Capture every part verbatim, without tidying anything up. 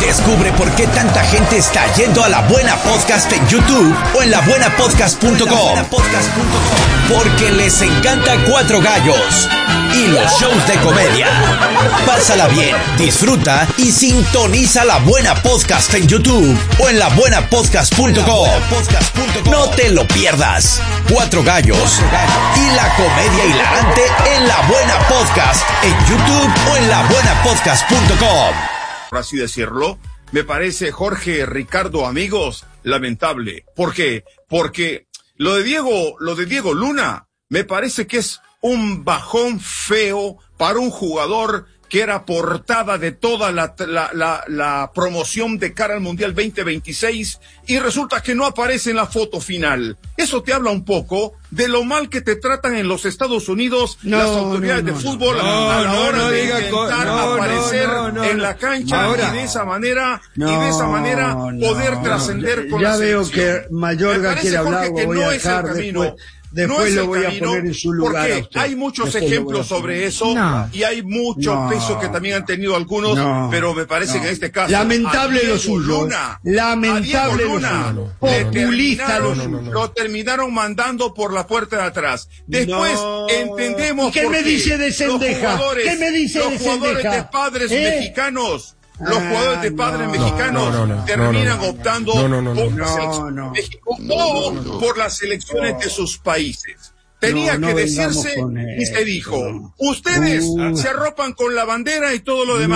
Descubre por qué tanta gente está yendo a La Buena Podcast en YouTube o en la buena podcast punto com. Porque les encanta Cuatro Gallos y los shows de comedia. Pásala bien, disfruta y sintoniza La Buena Podcast en YouTube o en la buena podcast punto com. No te lo pierdas. Cuatro Gallos y la comedia hilarante en La Buena Podcast en YouTube o en la buena podcast punto com. Por así decirlo, me parece, Jorge, Ricardo, amigos, lamentable. ¿Por qué? Porque lo de Diego, lo de Diego Luna, me parece que es un bajón feo para un jugador que era portada de toda la, la, la, la promoción de cara al Mundial veinte veintiséis y resulta que no aparece en la foto final. Eso te habla un poco de lo mal que te tratan en los Estados Unidos no, las autoridades no, no, de fútbol no, a la no, hora no, de diga, intentar no, aparecer no, no, no, en no. la cancha Ahora, y de esa manera no, y de esa manera no, poder no, trascender no, con ya la veo selección. que Mayorga quiere hablar, que voy no a es el dejar camino. después. Después no es lo el voy camino, a poner en su lugar. porque hay muchos Después ejemplos sobre eso no, y hay mucho no, peso que también han tenido algunos, no, pero me parece no. que en este caso lamentable lo suyo, Luna, lamentable lo Luna, suyo, populista lo suyo, suyo. lo terminaron mandando por la puerta de atrás. Después No. entendemos ¿Qué por me dice de Cendeja? los jugadores, ¿Qué me dice los de jugadores Cendeja? de padres ¿Eh? mexicanos. Los Ah, jugadores de padres no. mexicanos No, no, no, terminan no, no, optando no, no, no, por no, la no, selección no. de México No, o no, no. por las selecciones No. de sus países. Tenía No, no que vengamos decirse con y se esto, dijo, no. ustedes Uh. se arropan con la bandera y todo lo demás.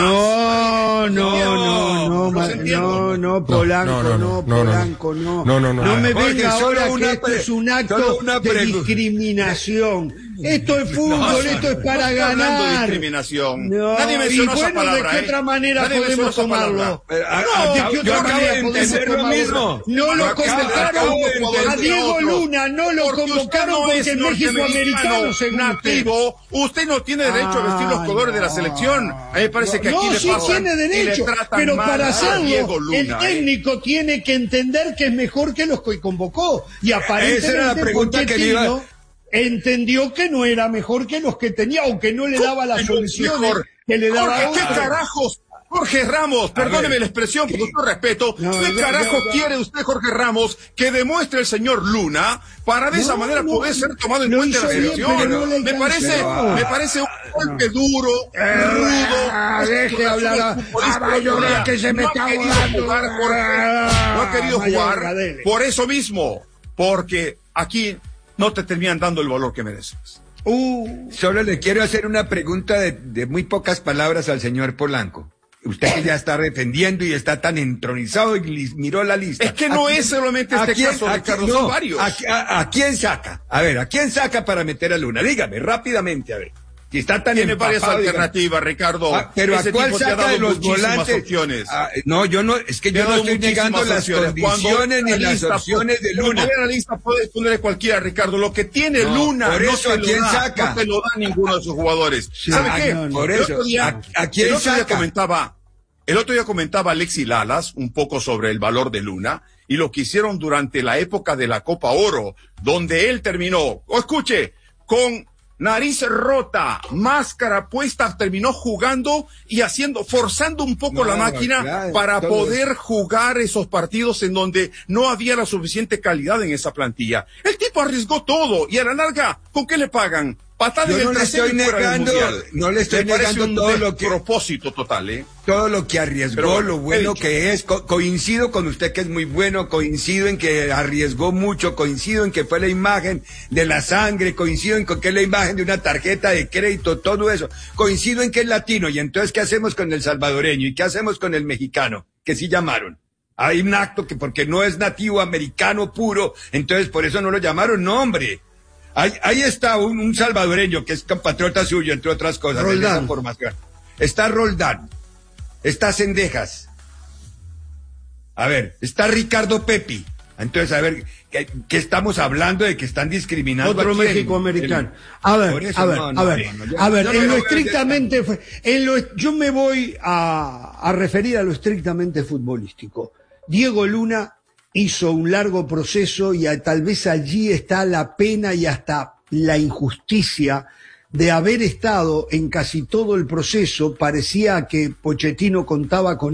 No, no, no, no, Los ma- entiendo. no, no, Polanco, no, no, no, no, no, Polanco, no. no, no, no. No me Jorge, venga solo ahora una que esto pre- es un acto solo una de pregunta. discriminación. Esto es fútbol, No, esto es para no estoy hablando de ganar. discriminación. No, Nadie y mencionó esa bueno, palabra. ¿de qué ¿eh? otra manera Nadie mencionó podemos esa tomarlo? palabra. Pero, a- No, a- ¿de yo qué otra acabo manera de podemos entender lo tomarlo? mismo. No Yo lo acabo- convocaron acabo de entender a Diego otro. Luna, no lo Porque usted convocaron no porque es es México americano, según usted. nativo, usted no tiene derecho a vestir los Ah, colores de la no. selección. A mí me parece que aquí no, le sí pasan tiene derecho, y le tratan pero mal para a hacerlo Diego Luna, el ¿eh? técnico tiene que entender que es mejor que los que convocó y aparentemente Esa era la pregunta que le iba- Pochettino entendió que no era mejor que los que tenía o que no le daba las ¿Cómo que no es soluciones mejor? que le daba Jorge, ¿qué otro. carajos? Jorge Ramos, perdóneme ver, la expresión, con todo respeto, No, ¿qué ya, carajo ya, ya. quiere usted, Jorge Ramos, que demuestre el señor Luna para de No, esa manera no, poder ser tomado en lo cuenta en la hizo bien, selección? pero no le me alcanzó. parece, me parece un golpe duro, rudo. Ah, deje hablar a- a Mayorga, que se me no está ha querido ahogando. jugar, Jorge, no ha querido Mayorga, jugar dele. por eso mismo, porque aquí no te terminan dando el valor que mereces. Uh, Solo le quiero hacer una pregunta de, de muy pocas palabras al señor Polanco. Usted que ya está defendiendo y está tan entronizado y li- miró la lista. Es que no ¿A quién- es solamente a este quién- caso, a Ricardo, quién- son no, varios. A, a- ¿A quién saca? A ver, ¿a quién saca para meter a Luna? Dígame, rápidamente, a ver. Si está tan Tiene varias empapado, dígame. alternativas, Ricardo. Ah, pero Ese ¿a cuál tipo te ha saca dado de los muchísimas volantes? opciones. Ah, no, yo no, es que Te ha yo no dado estoy muchísimas negando las opciones. condiciones Cuando ni la las lista, opciones de cuando Luna. vea la lista puedes ponerle cualquiera, Ricardo. Lo que tiene No, Luna por no eso, te ¿a lo quién da, saca? no te lo da ninguno de sus jugadores. ¿Sabe Ah, qué? no, no. Por El eso, otro día- ¿a, a quién el otro día saca? comentaba, el otro día comentaba Alexi Lalas un poco sobre el valor de Luna y lo que hicieron durante la época de la Copa Oro, donde él terminó, o escuche, con nariz rota, máscara puesta, terminó jugando y haciendo, forzando un poco No, la máquina claro, para todo poder eso. jugar esos partidos en donde no había la suficiente calidad en esa plantilla. El tipo arriesgó todo y a la larga, ¿con qué le pagan? Patada Yo en el no le trasero estoy y fuera del negando, Mundial. no le estoy Me parece negando un todo lo que- propósito total, ¿eh? Todo lo que arriesgó, Pero bueno, lo he bueno dicho. que es, co- coincido con usted que es muy bueno, coincido en que arriesgó mucho, coincido en que fue la imagen de la sangre, coincido en que es la imagen de una tarjeta de crédito, todo eso, coincido en que es latino, y entonces ¿qué hacemos con el salvadoreño? ¿Y qué hacemos con el mexicano? Que sí llamaron. Hay un acto que porque no es nativo americano puro, entonces por eso no lo llamaron, no hombre. Ahí, ahí está un, un salvadoreño que es compatriota suyo, entre otras cosas. de Roldán. esa formación. Está Roldán. Está Cendejas. A ver, está Ricardo Pepi. Entonces, a ver, ¿qué, qué estamos hablando de que están discriminando otro a quién? México americano. El- A Por ver, eso, a ver, no, no, a ver, no, no, yo- a ver, yo en no lo voy a- estrictamente, fue- en lo, yo me voy a, a referir a lo estrictamente futbolístico. Diego Luna hizo un largo proceso y a- tal vez allí está la pena y hasta la injusticia de haber estado en casi todo el proceso. Parecía que Pochettino contaba con